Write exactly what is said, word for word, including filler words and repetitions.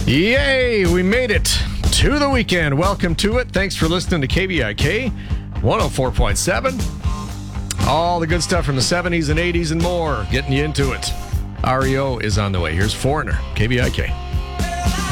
Yay, we made it to the weekend. Welcome to it. Thanks for listening to K B I K one oh four point seven. All the good stuff from the seventies and eighties and more. Getting you into it. R E O is on the way. Here's Foreigner, K B I K.